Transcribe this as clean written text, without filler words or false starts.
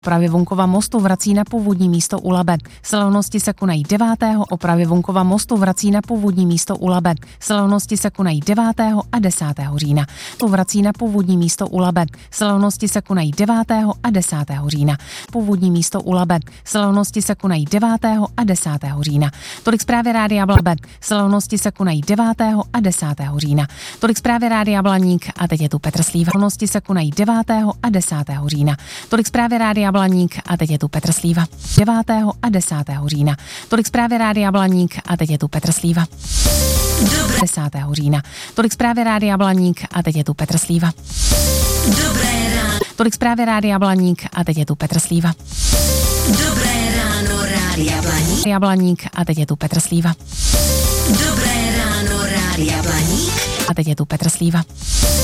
Opravy Vonkova mostu vrací na původní místo u Labe. Slavnosti se konají 9. Opravy Vonkova mostu vrací na původní místo u Labe. Slavnosti se konají 9. a 10. října. To vrací na původní místo u Labe. Slavnosti se konají 9. a 10. října. Původní místo u Labe. Slavnosti se konají 9. a 10. října. Tolik zprávy Rádia Blabe. Slavnosti se konají 9. a 10. října. Tolik zprávy Rádia Blaník a teď je tu Petr Slíva. Slavnosti se konají 9. a 10. října. Tolik zprávy Rádia Blaník a teď je tu Petr Slíva. 9. a 10. října. Tolik zprávy Rádia Blaník a teď je tu Petr Slíva. 10. října. Tolik zprávy Rádia Blaník a teď je tu Petr Slíva. Dobré ráno. Tolik zprávy Rádia Blaník a teď je tu Petr Slíva. Dobré ráno, Rádia Blaník. Rádia Blaník a teď je tu Petr Slíva. Dobré ráno, Rádia Blaník. A teď je tu Petr Slíva.